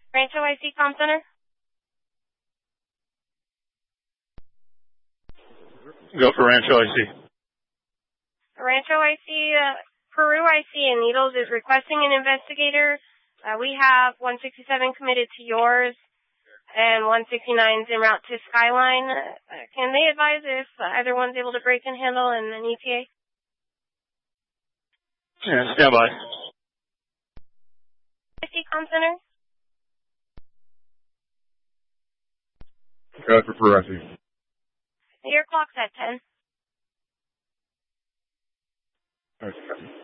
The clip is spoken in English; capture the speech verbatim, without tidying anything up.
Rancho I C Com Center? Go for Rancho I C. Rancho I C, uh, Peru I C in Needles is requesting an investigator. Uh, we have one sixty-seven committed to yours, and one sixty-nine is en route to Skyline. Uh, can they advise if either one's able to break and handle in an E T A? Yeah, stand by. I C Com Center? Go for Peru I C. Your clock's at ten. Okay.